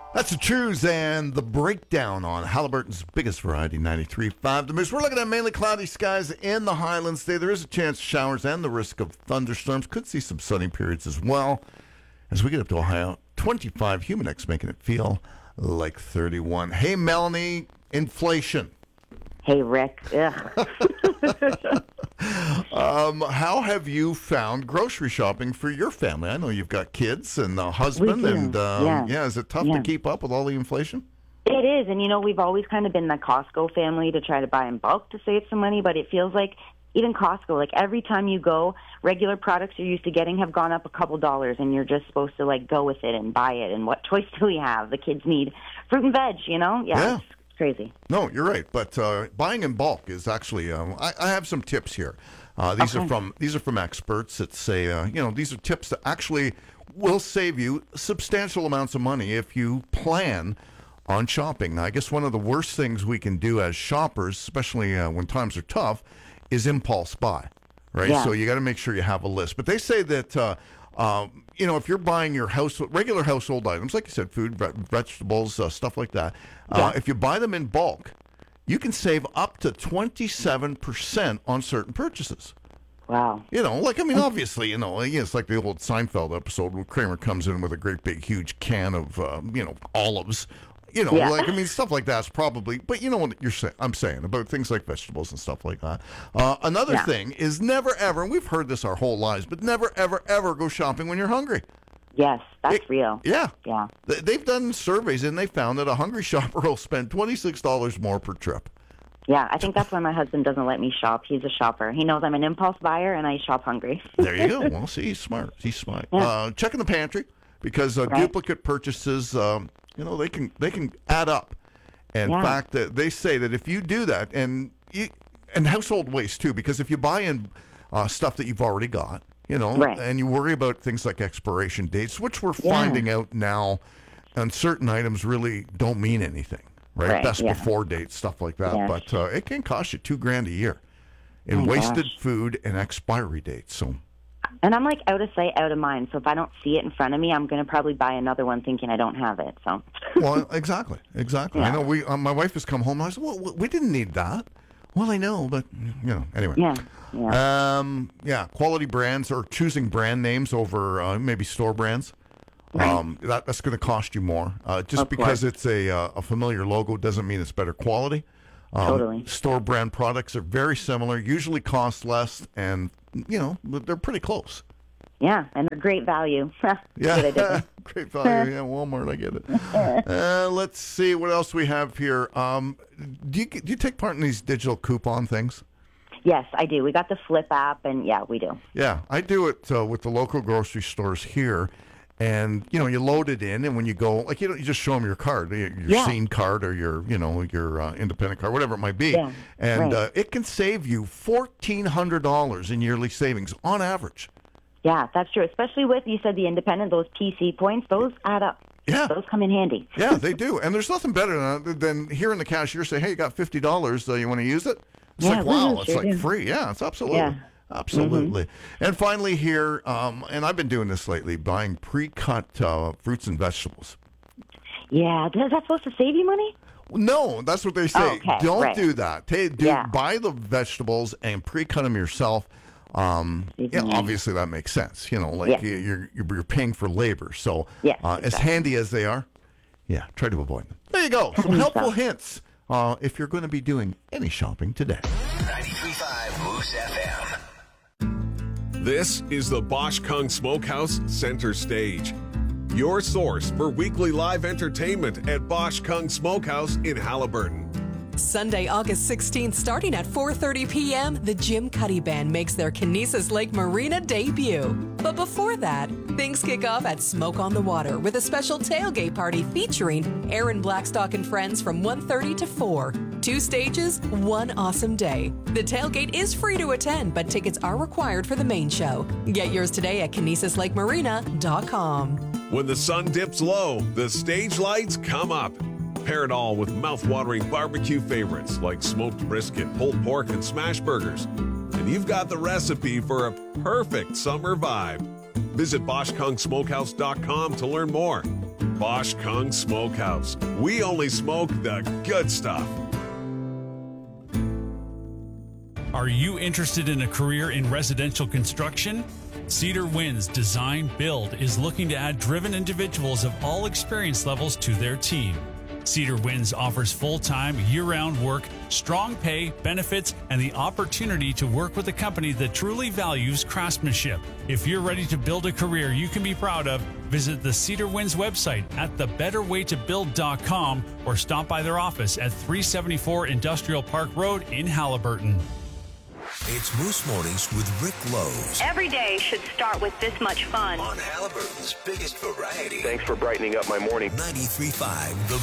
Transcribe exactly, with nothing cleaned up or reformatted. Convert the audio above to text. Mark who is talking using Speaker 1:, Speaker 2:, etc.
Speaker 1: That's the truths and the breakdown on Halliburton's biggest variety, ninety-three point five. The Moose. We're looking at mainly cloudy skies in the Highlands today. There is a chance of showers and the risk of thunderstorms. Could see some sunny periods as well. As we get up to Ohio, twenty-five, Humidex making it feel like thirty-one. Hey, Melanie, inflation.
Speaker 2: Hey, Rick. Ugh.
Speaker 1: um, how have you found grocery shopping for your family? I know you've got kids and a husband,
Speaker 2: We do.
Speaker 1: and um,
Speaker 2: Yeah.
Speaker 1: yeah, is it tough
Speaker 2: Yeah.
Speaker 1: to keep up with all the inflation?
Speaker 2: It is, and you know, we've always kind of been the Costco family to try to buy in bulk to save some money, but it feels like even Costco, like every time you go, regular products you're used to getting have gone up a couple dollars, and you're just supposed to like go with it and buy it. And what choice do we have? The kids need fruit and veg, you know? Yeah,
Speaker 1: Yeah.
Speaker 2: it's crazy.
Speaker 1: No, you're right. But uh, buying in bulk is actually. Um, I, I have some tips here. Uh, these
Speaker 2: Okay.
Speaker 1: are from these are from experts that say, uh, you know, these are tips that actually will save you substantial amounts of money if you plan on shopping. Now, I guess one of the worst things we can do as shoppers, especially uh, when times are tough, is impulse buy. Right.
Speaker 2: Yeah.
Speaker 1: So you got to make sure you have a list. But they say that. Uh, um, you know, if you're buying your house, regular household items, like you said, food, ve- vegetables, uh, stuff like that, uh,
Speaker 2: Yeah.
Speaker 1: if you buy them in bulk, you can save up to twenty-seven percent on certain purchases.
Speaker 2: Wow.
Speaker 1: You know, like, I mean, obviously, you know, it's like the old Seinfeld episode where Kramer comes in with a great big, huge can of, uh, you know, olives. You know,
Speaker 2: Yeah.
Speaker 1: like, I mean, stuff like that's probably, but you know what you're saying, I'm saying about things like vegetables and stuff like that. Uh, another
Speaker 2: Yeah.
Speaker 1: thing is never, ever, and we've heard this our whole lives, but never, ever, ever go shopping when you're hungry.
Speaker 2: Yes, that's
Speaker 1: It-
Speaker 2: real.
Speaker 1: Yeah.
Speaker 2: Yeah.
Speaker 1: Th- They've done surveys and they found that a hungry shopper will spend twenty-six dollars more per trip.
Speaker 2: Yeah, I think that's why my husband doesn't let me shop. He's a shopper. He knows I'm an impulse buyer, and I shop hungry.
Speaker 1: There you go. Well, see, he's smart. He's smart.
Speaker 2: Yeah.
Speaker 1: Uh, check in the pantry because uh,
Speaker 2: Right.
Speaker 1: duplicate purchases, um, you know, they can they can add up. In
Speaker 2: Yeah.
Speaker 1: fact, that they say that if you do that, and you, and household waste too, because if you buy in uh, stuff that you've already got, you know,
Speaker 2: Right.
Speaker 1: and you worry about things like expiration dates, which we're
Speaker 2: Yeah.
Speaker 1: finding out now, and certain items really don't mean anything, right?
Speaker 2: Right,
Speaker 1: Best
Speaker 2: yeah.
Speaker 1: before dates, stuff like that.
Speaker 2: Yes.
Speaker 1: But uh, it can cost you two grand a year in
Speaker 2: My
Speaker 1: wasted
Speaker 2: gosh.
Speaker 1: food and expiry dates. So.
Speaker 2: And I'm like out of sight, out of mind. So if I don't see it in front of me, I'm going to probably buy another one thinking I don't have it. So.
Speaker 1: Well, exactly, exactly. I
Speaker 2: Yeah.
Speaker 1: know. We, uh, my wife has come home. And I said, "Well, we didn't need that." Well, I know, but you know. Anyway.
Speaker 2: Yeah. Yeah.
Speaker 1: Um. Yeah. Quality brands or choosing brand names over uh, maybe store brands. Um. That that's going to cost you more. Uh, just
Speaker 2: Of
Speaker 1: because
Speaker 2: course.
Speaker 1: it's a uh, a familiar logo doesn't mean it's better quality. Um,
Speaker 2: Totally.
Speaker 1: Store brand products are very similar, usually cost less, and you know they're pretty close.
Speaker 2: Yeah, and a great value.
Speaker 1: Yeah,
Speaker 2: Good idea.
Speaker 1: great value. Yeah, Walmart, I get it. Uh, let's see what else we have here. Um, do you do you take part in these digital coupon things?
Speaker 2: Yes, I do. We got the Flip app, and yeah, we do.
Speaker 1: Yeah, I do it uh, with the local grocery stores here, and you know you load it in, and when you go, like you know, you just show them your card, your, your
Speaker 2: Yeah.
Speaker 1: scene card, or your you know your uh, independent card, whatever it might be,
Speaker 2: Yeah,
Speaker 1: and
Speaker 2: right.
Speaker 1: uh, it can save you fourteen hundred dollars in yearly savings on average.
Speaker 2: Yeah, that's true. Especially with, you said the independent, those P C points, those add up.
Speaker 1: Yeah.
Speaker 2: Those come in handy.
Speaker 1: Yeah, they do. And there's nothing better than, than hearing the cashier say, hey, you got fifty dollars. Uh, you want to use it? It's
Speaker 2: Yeah,
Speaker 1: like, wow,
Speaker 2: woo,
Speaker 1: it's
Speaker 2: sure
Speaker 1: like
Speaker 2: do.
Speaker 1: free. Yeah, it's absolutely.
Speaker 2: Yeah.
Speaker 1: Absolutely. And finally here, um, and I've been doing this lately, buying pre-cut uh, fruits and vegetables.
Speaker 2: Yeah, is that supposed to save you money?
Speaker 1: No, that's what they say.
Speaker 2: Oh, okay,
Speaker 1: Don't
Speaker 2: right.
Speaker 1: do that. Ta- do,
Speaker 2: Yeah.
Speaker 1: Buy the vegetables and pre-cut them yourself. Um,
Speaker 2: Save
Speaker 1: yeah,
Speaker 2: money.
Speaker 1: obviously that makes sense. You know, like
Speaker 2: Yeah.
Speaker 1: you- you're, you're you're paying for labor. So
Speaker 2: Yes,
Speaker 1: uh, as
Speaker 2: exactly.
Speaker 1: handy as they are, yeah, try to avoid them. There you go. Some helpful hints uh, if you're going to be doing any shopping today.
Speaker 3: ninety-three point five Moose F M.
Speaker 4: This is the Bosch Kung Smokehouse Center Stage. Your source for weekly live entertainment at Bosch Kung Smokehouse in Halliburton.
Speaker 5: Sunday, August sixteenth, starting at four thirty p.m., the Jim Cuddy Band makes their Kinesis Lake Marina debut. But before that, things kick off at Smoke on the Water with a special tailgate party featuring Aaron Blackstock and friends from one thirty to four. Two stages, one awesome day. The tailgate is free to attend, but tickets are required for the main show. Get yours today at kinesis lake marina dot com.
Speaker 4: When the sun dips low, the stage lights come up. Pair it all with mouth-watering barbecue favorites like smoked brisket, pulled pork, and smash burgers. And you've got the recipe for a perfect summer vibe. Visit bosch kung smokehouse dot com to learn more. Bosch Kung Smokehouse. We only smoke the good stuff.
Speaker 6: Are you interested in a career in residential construction? Cedar Winds Design Build is looking to add driven individuals of all experience levels to their team. Cedar Winds offers full-time, year-round work, strong pay, benefits, and the opportunity to work with a company that truly values craftsmanship. If you're ready to build a career you can be proud of, visit the Cedar Winds website at the better way to build dot com or stop by their office at three seventy-four Industrial Park Road in Halliburton.
Speaker 3: It's Moose Mornings with Rick Lowe's.
Speaker 7: Every day should start with this much fun.
Speaker 3: On Halliburton's biggest variety.
Speaker 8: Thanks for brightening up my morning.
Speaker 3: ninety-three point five The